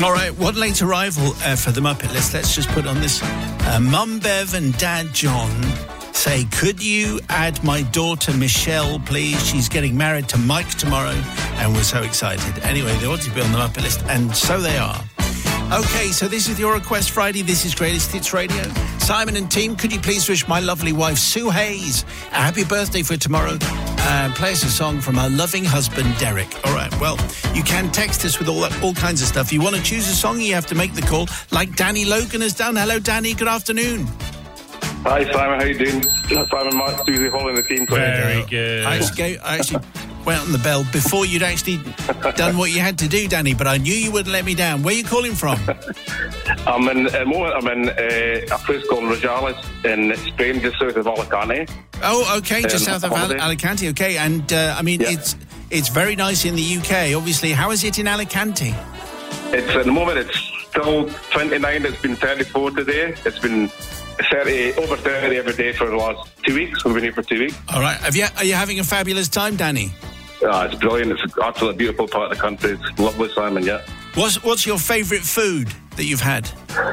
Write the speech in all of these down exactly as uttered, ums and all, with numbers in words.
All right, one late arrival uh, for the Muppet List. Let's just put on this. Uh, Mum Bev and Dad John say, could you add my daughter Michelle, please? She's getting married to Mike tomorrow, and we're so excited. Anyway, they ought to be on the Muppet List, and so they are. Okay, so this is your Request Friday. This is Greatest Hits Radio. Simon and team, could you please wish my lovely wife, Sue Hayes, a happy birthday for tomorrow? Uh, play us a song from her loving husband, Derek. All right, well, you can text us with all that, all kinds of stuff. You want to choose a song, you have to make the call, like Danny Logan has done. Hello, Danny. Good afternoon. Hi, Simon. How you doing? Simon, Mark, Susie, holding the team. Very good. I actually, I actually went on the bell before you'd actually done what you had to do, Danny, but I knew you wouldn't let me down. Where are you calling from? I'm in, at the moment, I'm in uh, a place called Rojales in Spain, just south of Alicante. Oh, okay, just Um, south of Al- Alicante, okay. And, uh, I mean, Yeah. it's it's very nice in the U K, obviously. How is it in Alicante? It's at the moment, it's still twenty-nine. It's been thirty-four today. It's been thirty, over thirty every day for the last two weeks. We've been here for two weeks. All right. Have you, are you having a fabulous time, Danny? Ah, it's brilliant. It's an absolutely beautiful part of the country. It's lovely, Simon, yeah. What's, what's your favourite food that you've had?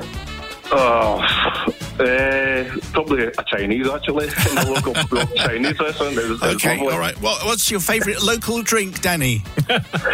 Oh, uh, probably a Chinese, actually. In the local, local Chinese restaurant. It was, it was Okay, lovely. all right. What, what's your favourite local drink, Danny? Uh,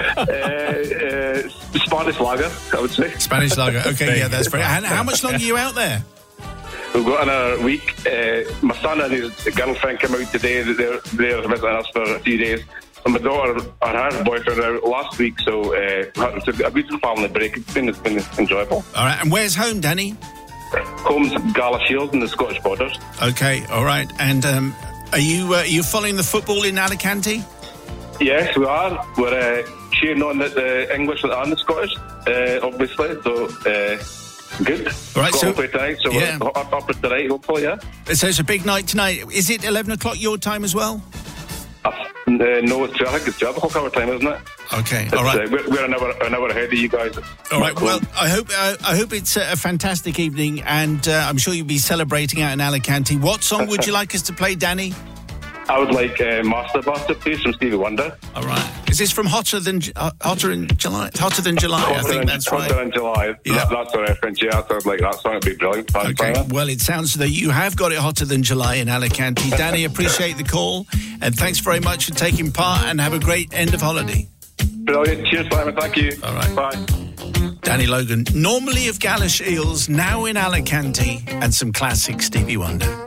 uh, Spanish lager, I would say. Spanish lager. Okay, yeah, that's very... And how much longer are you out there? We've got another week. Uh, my son and his girlfriend came out today. They're, they're visiting us for a few days. And my daughter and her boyfriend are out last week, so uh, it's a good family break. It's been, it's been enjoyable. All right, and where's home, Danny? Home's Galashiels in the Scottish borders. Okay, all right. And um, are you uh, are you following the football in Alicante? Yes, we are. We're uh, cheering on the, the English and the Scottish, uh, obviously. So, uh, good. All right, Got so- to play tonight, so yeah. we're up, up tonight, hopefully, yeah. So it's a big night tonight. Is it eleven o'clock your time as well? Uh, no, it's, I think it's twelve o'clock our time, isn't it? Okay, It's, all right. uh, we're, we're an hour, an hour ahead of you guys. All right. Well, I hope uh, I hope it's a fantastic evening, and uh, I'm sure you'll be celebrating out in Alicante. What song would you like us to play, Danny? I would like uh, Master Blaster, please, from Stevie Wonder. All right. Is this from Hotter Than uh, Hotter in July? Hotter Than July, I Hotter think in- that's right. Hotter in July. Yeah. That, that's a reference, yeah. So I'd like that song. It'd be brilliant. Thanks, Okay, Simon. well, it sounds that you have got it hotter than July in Alicante. Danny, appreciate the call, and thanks very much for taking part, and have a great end of holiday. Brilliant. Cheers, Simon. Thank you. All right. Bye. Danny Logan, normally of Galashiels, now in Alicante, and some classic Stevie Wonder.